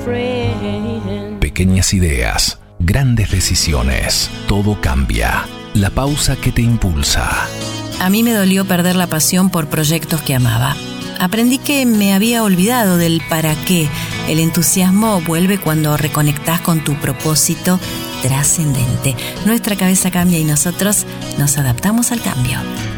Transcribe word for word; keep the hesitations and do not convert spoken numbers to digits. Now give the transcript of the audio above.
Pequeñas ideas, grandes decisiones, todo cambia. La pausa que te impulsa. A mí me dolió perder la pasión por proyectos que amaba. Aprendí que me había olvidado del para qué. El entusiasmo vuelve cuando reconectás con tu propósito trascendente. Nuestra cabeza cambia y nosotros nos adaptamos al cambio.